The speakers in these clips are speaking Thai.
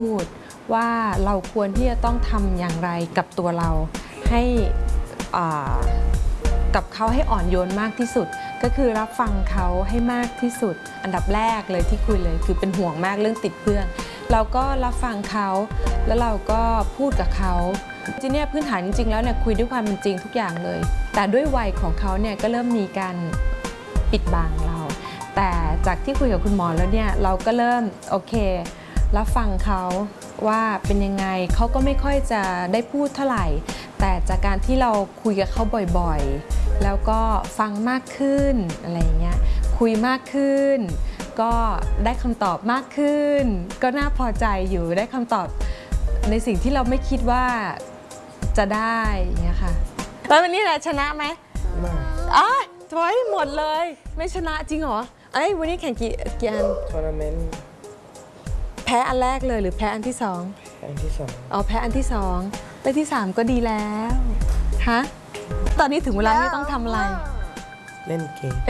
พูดว่าเราควรที่จะต้องทำอย่างไรกับตัวเราให้กับเขาให้อ่อนโยนมากที่สุดก็คือรับฟังเขาให้มากที่สุดอันดับแรกเลยที่คุยเลยคือเป็นห่วงมากเรื่องติดเพื่อนเราก็รับฟังเขาแล้วเราก็พูดกับเขาจริงๆเนี่ยพื้นฐานจริงๆแล้วเนี่ยคุยด้วยความเป็นจริงทุกอย่างเลยแต่ด้วยวัยของเขาเนี่ยก็เริ่มมีการปิดบังเราแต่จากที่คุยกับคุณหมอแล้วเนี่ยเราก็เริ่มโอเครับฟังเขาว่าเป็นยังไงเขาก็ไม่ค่อยจะได้พูดเท่าไหร่แต่จากการที่เราคุยกับเขาบ่อยๆแล้วก็ฟังมากขึ้นอะไรเงี้ยคุยมากขึ้นก็ได้คำตอบมากขึ้นก็น่าพอใจอยู่ได้คำตอบในสิ่งที่เราไม่คิดว่าจะได้เงี้ยค่ะแล้ววันนี้แหละชนะไหมไม่ถอยหมดเลยไม่ชนะจริงเหรอวันนี้แข่งกี่อันทัวร์นาเมนต์แพ้อันแรกเลยหรือแพ้อันที่สองแพ้อันที่สองแพ้อันที่สองแต่ที่สามก็ดีแล้วฮะตอนนี้ถึงเวลาที่ต้องทำอะไรเล่นเกม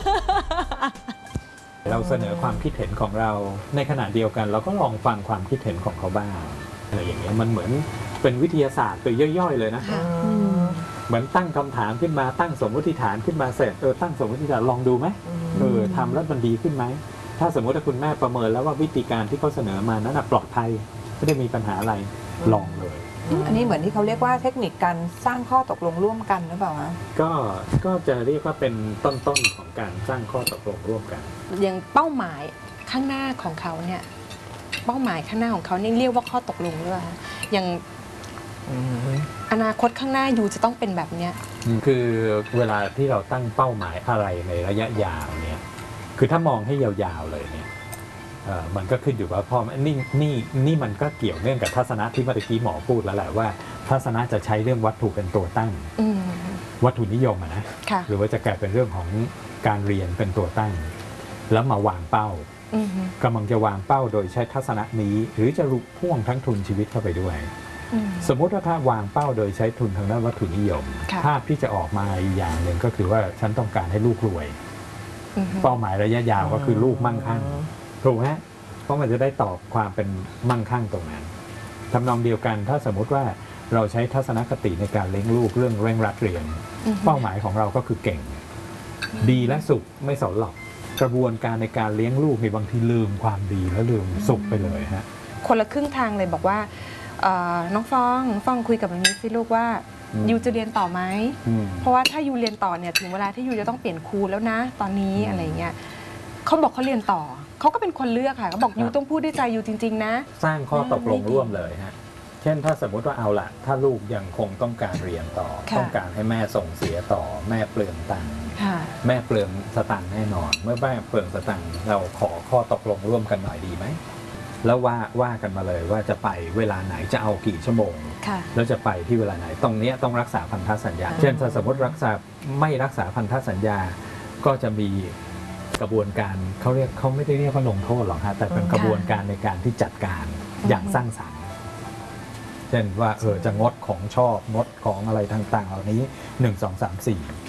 เราเสนอความคิดเห็นของเราในขณะเดียวกันเราก็ลองฟังความคิดเห็นของเขาบ้างอะไรอย่างเงี้ยมันเหมือนเป็นวิทยาศาสตร์ตัวย่อยๆเลยนะเหมือนตั้งคำถามขึ้นมาตั้งสมมติฐานขึ้นมาเสร็จตั้งสมมติฐานลองดูไหมทำแล้วมันดีขึ้นไหมถ้าสมมติว่าคุณแม่ประเมินแล้วว่าวิธีการที่เขาเสนอมานั้นปลอดภัยไม่ได้มีปัญหาอะไรลองเลยอันนี้เหมือนที่เขาเรียกว่าเทคนิคการสร้างข้อตกลงร่วมกันหรือเปล่าคะก็จะเรียกว่าเป็นต้นๆของการสร้างข้อตกลงร่วมกันอย่างเป้าหมายข้างหน้าของเขาเนี่ยเป้าหมายข้างหน้าของเขานี่เรียกว่าข้อตกลงหรือเปล่าอย่างอนาคตข้างหน้าอยู่จะต้องเป็นแบบเนี้ยคือเวลาที่เราตั้งเป้าหมายอะไรในระยะยาวเนี่ยคือถ้ามองให้ยาวๆเลยเนี่ยมันก็ขึ้นอยู่ว่าพอนี่มันก็เกี่ยวเนื่องกับทัศนะที่เมื่อกี้หมอพูดแล้วแหละว่าทัศนะจะใช้เรื่องวัตถุเป็นตัวตั้งวัตถุนิยมนะหรือว่าจะกลายเป็นเรื่องของการเรียนเป็นตัวตั้งแล้วมาวางเป้ากำลังจะวางเป้าโดยใช้ทัศนะนี้หรือจะรุพ่วงทั้งทุนชีวิตเข้าไปด้วยสมมติว่าถ้าวางเป้าโดยใช้ทุนทางด้านวัตถุนิยมภาพที่จะออกมาอีกอย่างหนึ่งก็คือว่าฉันต้องการให้ลูกรวยเป้าหมายระยะยาวก็คือลูกมั่งคั่งถูกไหมเพราะมันจะได้ตอบความเป็นมั่งคั่งตรงนั้นทำนองเดียวกันถ้าสมมติว่าเราใช้ทัศนคติในการเลี้ยงลูกเรื่องเร่งรัดเรียนเป้าหมายของเราก็คือเก่งดีและสุขไม่สนหรอกกระบวนการในการเลี้ยงลูกในบางทีลืมความดีแล้วลืมสุขไปเลยฮะคนละครึ่งทางเลยบอกว่าน้องฟองคุยกับมันนี้สิลูกว่ายูจะเรียนต่อไหมเพราะว่าถ้ายูเรียนต่อเนี่ยถึงเวลาที่ยูจะต้องเปลี่ยนครูแล้วนะตอนนี้อะไรเงี้ยเขาบอกเขาเรียนต่อเขาก็เป็นคนเลือกค่ะเขาบอกยูต้องพูดด้วยใจยูจริงๆนะสร้างข้อตกลงร่วมเลยฮะเช่นถ้าสมมติว่าเอาละถ้าลูกยังคงต้องการเรียนต่อต้องการให้แม่ส่งเสียต่อแม่เปลืองตังค์แม่เปลืองสตังค์แน่นอนเมื่อแม่เปลืองสตังค์เราขอข้อตกลงร่วมกันหน่อยดีไหมแล้วว่ากันมาเลยว่าจะไปเวลาไหนจะเอากี่ชั่วโมงแล้วจะไปที่เวลาไหนตรงนี้ต้องรักษาพันธสัญญาเช่นถ้าสมมติไม่รักษาพันธสัญญาก็จะมีกระบวนการเขาไม่ได้เรียกว่าลงโทษหรอกฮะแต่เป็นกระบวนการในการที่จัดการอย่างสร้างสรรค์เช่นว่าจะงดของชอบงดของอะไรต่างๆเหล่านี้1 2 3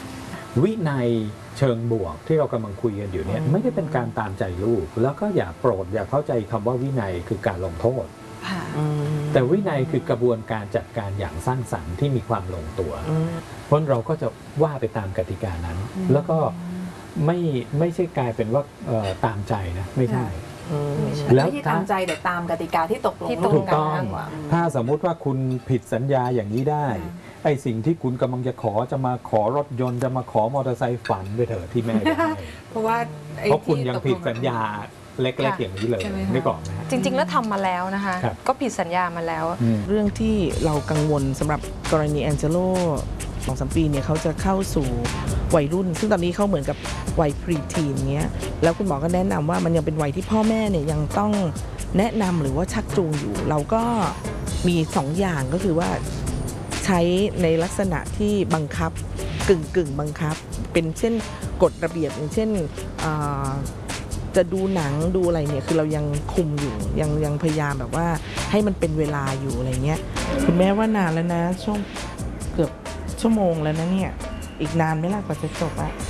4วินัยเชิงบวกที่เรากำลังคุยกันอยู่เนี่ยไม่ได้เป็นการตามใจลูกแล้วก็อย่าเข้าใจคำว่าวินัยคือการลงโทษแต่วินัยคือกระบวนการจัดการอย่างสร้างสรรค์ที่มีความลงตัวเพราะเราก็จะว่าไปตามกติกานั้นแล้วก็ไม่ใช่กลายเป็นว่าตามใจนะไม่ใช่แล้วที่ตามใจแต่ตามกติกาที่ตกลงถูกต้องถ้าสมมุติว่าคุณผิดสัญญาอย่างนี้ได้ไอ้สิ่งที่คุณกำลังจะมาขอรถยนต์จะมาขอมอเตอร์ไซค์ฝันไปเถอะที่แม่ได้เพราะว่าคุณยังผิดสัญญาเล็กๆอย่างนี้เลยไม่บอกนะจริงๆแล้วทำมาแล้วนะคะก็ผิดสัญญามาแล้วเรื่องที่เรากังวลสำหรับกรณีแองเจโล2-3 ปีเนี่ยเขาจะเข้าสู่วัยรุ่นซึ่งตอนนี้เขาเหมือนกับวัยพรีทีนเงี้ยแล้วคุณหมอก็แนะนำว่ามันยังเป็นวัยที่พ่อแม่เนี่ยยังต้องแนะนำหรือว่าชักจูงอยู่เราก็มี2 อย่างก็คือว่าใช้ในลักษณะที่บังคับกึ่งบังคับเป็นเช่นกฎระเบียบอย่างเช่นจะดูหนังดูอะไรเนี่ยคือเรายังคุมอยู่ยังพยายามแบบว่าให้มันเป็นเวลาอยู่อะไรเงี้ยคุณแม่ว่านานแล้วนะช่วงเกือบชั่วโมงแล้วนะเนี่ยอีกนานไหมล่ะกว่าจะจบอะ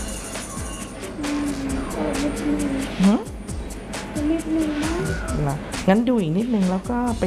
นิดนึงนะงั้นดูอีกนิดนึงแล้วก็ไป